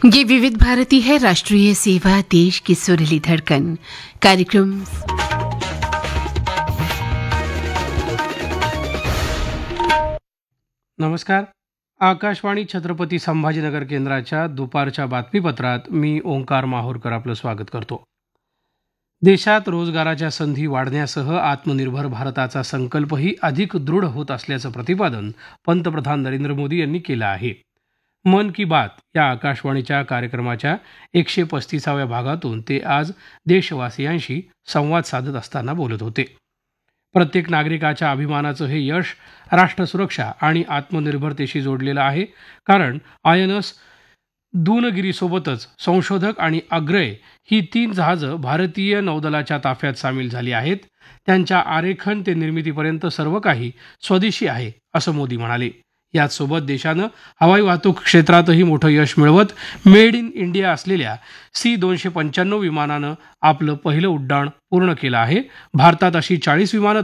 ये विविध भारती है, राष्ट्रीय सेवा, देश की सुरीली धड़कन। कार्यक्रम नमस्कार. आकाशवाणी छत्रपती संभाजीनगर केंद्राच्या दुपारच्या बातमीपत्रात मी ओंकार माहूरकर आपलं स्वागत करतो. देशात रोजगाराच्या संधी वाढण्यासह आत्मनिर्भर भारताचा संकल्पही अधिक दृढ होत असल्याचं प्रतिपादन पंतप्रधान नरेंद्र मोदी यांनी केलं आहे. मन की बात या आकाशवाणीच्या कार्यक्रमाच्या 135व्या भागातून ते आज देशवासियांशी संवाद साधत असताना बोलत होते. प्रत्येक नागरिकाच्या अभिमानाचं हे यश राष्ट्रसुरक्षा आणि आत्मनिर्भरतेशी जोडलेलं आहे, कारण आयएनएस दूनगिरीसोबतच संशोधक आणि अग्रय ही 3 जहाजं भारतीय नौदलाच्या ताफ्यात सामील झाली आहेत. त्यांच्या आरेखन ते निर्मितीपर्यंत सर्व काही स्वदेशी आहे, असं मोदी म्हणाले. याचसोबत देशानं हवाई वाहतूक क्षेत्रातही मोठं यश मिळवत मेड इन इंडिया असलेल्या C-295 विमानानं आपलं पहिलं उड्डाण पूर्ण केलं आहे. भारतात अशी 40 विमानं